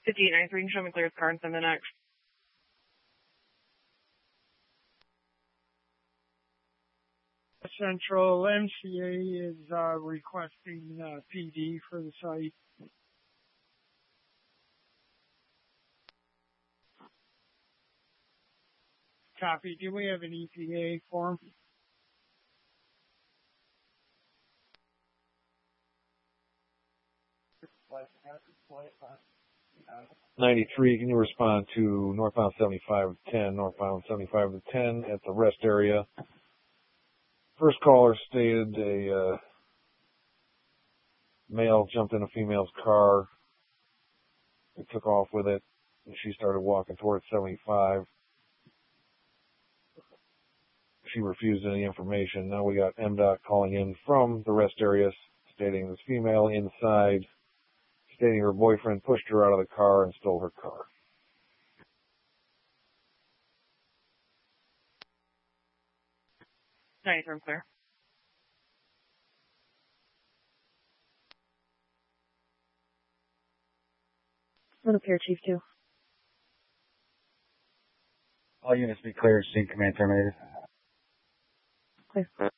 5893, you can show me clear the car and send the next. Central MCA is requesting PD for the site. Copy. Do we have an EPA form? '93, can you respond to northbound 75 to 10, northbound 75 to 10 at the rest area? First caller stated a male jumped in a female's car and took off with it, and she started walking towards 75. She refused any information. Now we got MDOT calling in from the rest area stating this female inside, stating her boyfriend pushed her out of the car and stole her car. I'm clear. Little clear, Chief 2. All units be clear. Scene command terminated. Clear.